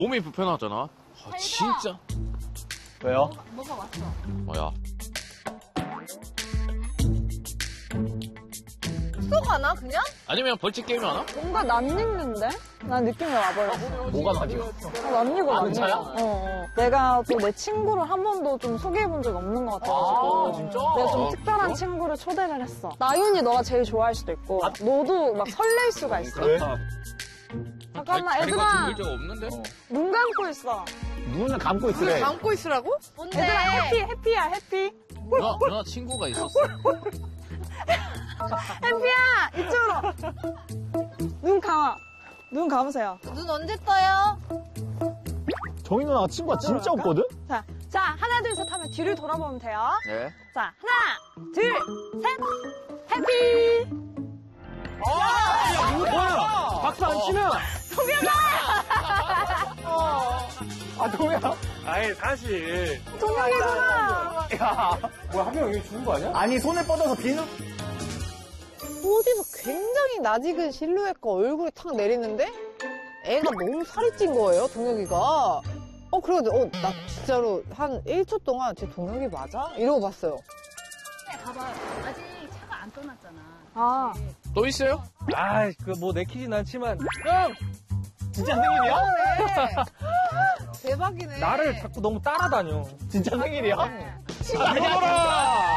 몸이 불편하잖아. 아, 진짜. 왜요? 뭐가 왔어? 뭐야? 또 가나 그냥? 아니면 벌칙 게임 하나? 뭔가 낯익는데? 난 느낌이 와버렸어. 뭐가 낯익어? 낯익어, 아는 낯익어. 차야? 내가 또 내 친구를 한 번도 좀 소개해본 적이 없는 것 같아가지고. 아, 진짜? 내가 좀 특별한 친구를 초대를 했어. 나윤이 너가 제일 좋아할 수도 있고, 너도 막 설렐 수가 있어. 왜? 잠깐만, 자리가 얘들아. 둥글 데가 없는데? 눈 감고 있어. 눈을 감고 있으래. 감고 있으라고? 뭔데? 얘들아, 해피야, 해피. 누나 친구가 있었어. 해피야! 이쪽으로. 눈 감아. 눈 감으세요. 눈 언제 떠요? 정희 누나 친구가 진짜 없거든? 자, 하나, 둘, 셋 하면 뒤를 돌아보면 돼요. 네. 자, 하나, 둘, 셋. 해피! 뭐야? 박수 안 치면! 아, 동현아. 아니 사실 동영이잖아. 야. 뭐야 한 명 여기 죽은 거 아니야? 아니, 손을 뻗어서 비누. 어디서 굉장히 낯익은 실루엣과 얼굴이 탁 내리는데 애가 너무 살이 찐 거예요, 동혁이가. 그래가지고 나 진짜로 한 1초 동안 쟤 동혁이 맞아? 이러고 봤어요. 봐봐요. 아직 차가 안 떠났잖아. 아, 또 있어요? 아, 그 뭐 내키진 않지만 진짜 생일이야? 대박이네. 나를 자꾸 너무 따라다녀. 진짜 생일이야? 리오라!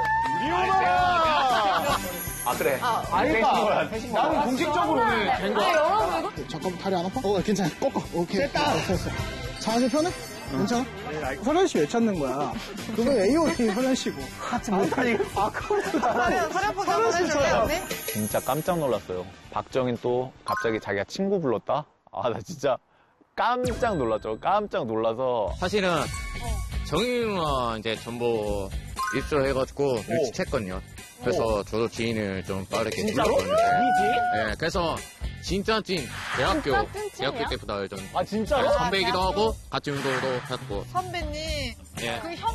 아, 그래. 아니다. 나는 공식적으로 오늘 된 거야. 잠깐만, 다리 안 아파? 괜찮아. 꺾어. 오케이. 됐다. 됐어. 자세 편해? 괜찮아? 혈연 씨 왜 찾는 거야? 그거 AOA 혈연 씨고. 같이 못하니까. 아까부터 나랑. 허리 아프게 한번 해줄래요, 언니? 진짜 깜짝 놀랐어요. 박정인 또 갑자기 자기가 친구 불렀다? 아, 나 진짜 깜짝 놀랐죠. 깜짝 놀라서. 사실은 정희 누나 이제 전부 입소해가지고 눈치챘거든요. 그래서 저도 지인을 좀 빠르게 진짜로? 불렀거든요. 아니지? 네, 그래서 진짜 찐 대학교 찐이야? 때부터 알던 아, 진짜로? 선배이기도 하고 같이 운동도 했고. 선배님, 예. 그